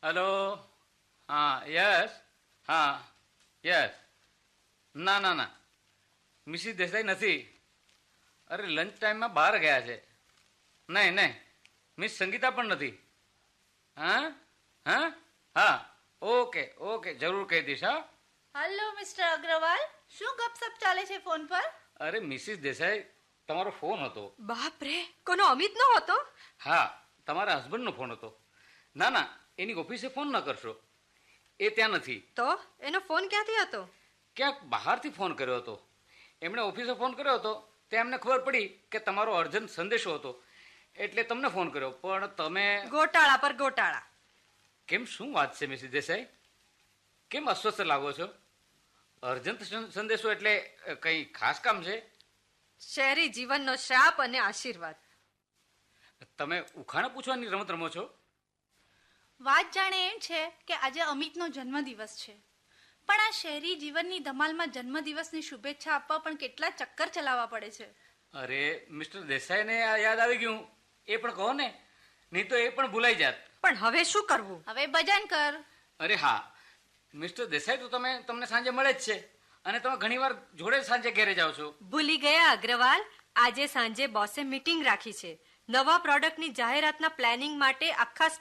Hello. હા yes. હા yes. ના ના ના, મિસિસ દેસાઈ નથી. અરે લંચ ટાઈમમાં બહાર ગયા છે. નહીં નહીં, મિસ સંગીતા પણ નથી. હા હા હા, ઓકે ઓકે, જરૂર કહી દઈશ. હા. હેલો મિસ્ટર અગ્રવાલ, શું ગપસપ ચાલે છે ફોન પર? અરે મિસિસ દેસાઈ, તમારો ફોન હતો. બાપ રે, કોનો અમિતનો હતો? હા, તમારા હસબન્ડનો ફોન હતો. ના ના, એની ઓફિસે ફોન ન કરશો, એ ત્યાં નથી. તો એનો ફોન ક્યાંથી હતો? ક્યાંક બહારથી ફોન કર્યો હતો. એમણે ઓફિસે ફોન કર્યો હતો ત્યાં એમને ખબર પડી કે તમારો અર્જન્ટ સંદેશો હતો, એટલે તમને ફોન કર્યો. પણ તમે ગોટાળા પર ગોટાળા. કેમ, શું વાત છે મિસિસ દેસાઈ? કેમ અસ્વસ્થ લાગો છો? અર્જન્ટ સંદેશો એટલે કંઈ ખાસ કામ છે? શહેરી જીવનનો શ્રાપ અને આશીર્વાદ. તમે ઉખાણા પૂછવાની રમત રમો છો? વાત જાણે એમ છે કે આજે અમિતનો જન્મદિવસ છે, પણ આ શહેરી જીવનની ધમાલમાં જન્મદિવસની શુભેચ્છા આપવા પણ કેટલા ચક્કર ચલાવવા પડે છે. અરે મિસ્ટર દેસાઈને આ યાદ આવી ગયું, એ પણ કહો ને, નહીં તો એ પણ ભૂલાઈ જાત. પણ હવે શું કરવું? હવે ભજન કર. અરે હા, મિસ્ટર દેસાઈ તો તમને સાંજે મળે જ છે, અને તમે ઘણીવાર જોડે જ સાંજે ઘરે જાઓ છો. ભૂલી ગયા અગ્રવાલ, આજે સાંજે બોસે મીટિંગ રાખી છે. નવા પ્રોડક્ટની જાહેરાતના પ્લાનિંગ માટે આખા